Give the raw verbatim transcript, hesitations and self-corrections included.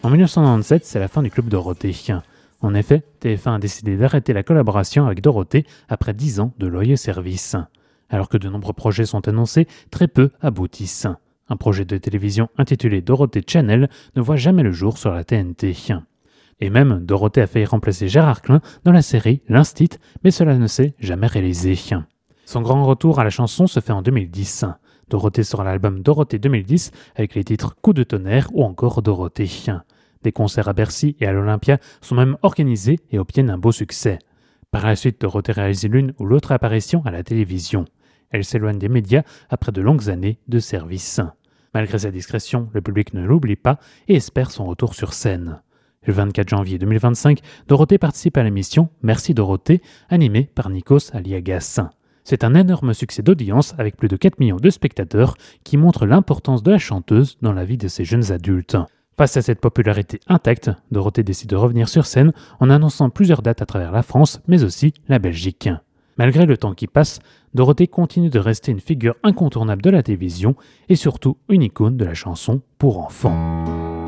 En dix-neuf cent quatre-vingt-dix-sept, c'est la fin du Club Dorothée. En effet, T F un a décidé d'arrêter la collaboration avec Dorothée après dix ans de loyaux services. Alors que de nombreux projets sont annoncés, très peu aboutissent. Un projet de télévision intitulé Dorothée Channel ne voit jamais le jour sur la T N T. Et même, Dorothée a failli remplacer Gérard Klein dans la série L'Instit, mais cela ne s'est jamais réalisé. Son grand retour à la chanson se fait en deux mille dix. Dorothée sort l'album Dorothée deux mille dix avec les titres Coup de tonnerre ou encore Dorothée. Des concerts à Bercy et à l'Olympia sont même organisés et obtiennent un beau succès. Par la suite, Dorothée réalise l'une ou l'autre apparition à la télévision. Elle s'éloigne des médias après de longues années de service. Malgré sa discrétion, le public ne l'oublie pas et espère son retour sur scène. Le vingt-quatre janvier deux mille vingt-cinq, Dorothée participe à l'émission Merci Dorothée, animée par Nikos Aliagas. C'est un énorme succès d'audience avec plus de quatre millions de spectateurs qui montre l'importance de la chanteuse dans la vie de ces jeunes adultes. Face à cette popularité intacte, Dorothée décide de revenir sur scène en annonçant plusieurs dates à travers la France, mais aussi la Belgique. Malgré le temps qui passe, Dorothée continue de rester une figure incontournable de la télévision et surtout une icône de la chanson pour enfants.